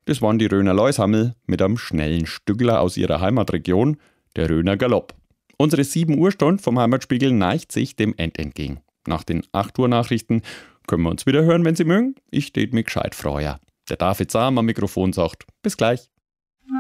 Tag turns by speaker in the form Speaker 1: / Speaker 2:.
Speaker 1: Das waren die Röner Läushammel mit einem schnellen Stückler aus ihrer Heimatregion, der Röner Galopp. Unsere 7 Uhr Stunde vom Heimatspiegel neigt sich dem End entgegen. Nach den 8 Uhr Nachrichten können wir uns wieder hören, wenn Sie mögen. Ich tät mich gescheit freuen. Der David Sam am Mikrofon sagt, bis gleich.